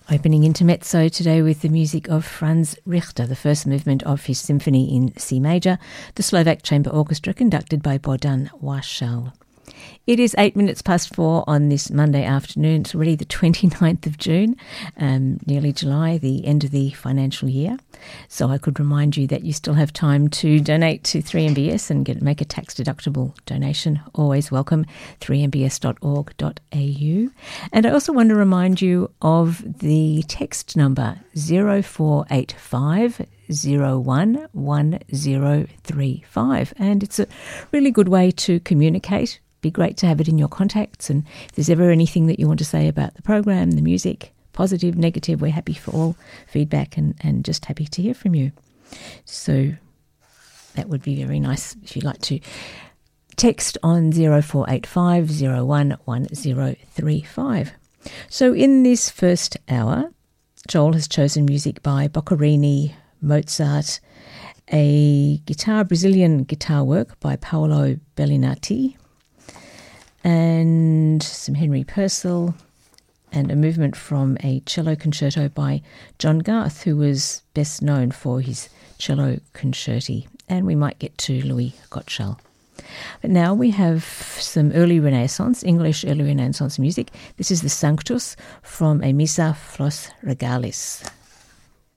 Opening Intermezzo today with the music of Franz Richter, the first movement of his symphony in C major, the Slovak Chamber Orchestra conducted by Bohdan Warshal. It is 8 minutes past 4 on this Monday afternoon. It's already the 29th of June, nearly July, the end of the financial year. So I could remind you that you still have time to donate to 3MBS and make a tax-deductible donation. Always welcome, 3mbs.org.au. And I also want to remind you of the text number 0485 011035. And it's a really good way to communicate. Be great to have it in your contacts, and if there's ever anything that you want to say about the program, the music, positive, negative, we're happy for all feedback and just happy to hear from you. So that would be very nice if you'd like to text on 0485 011035. So in this first hour, Joel has chosen music by Boccherini, Mozart, a Brazilian guitar work by Paolo Bellinati, and some Henry Purcell, and a movement from a cello concerto by John Garth, who was best known for his cello concerti. And we might get to Louis Gottschall. But now we have some early Renaissance, English early Renaissance music. This is the Sanctus from a Missa Flos Regalis.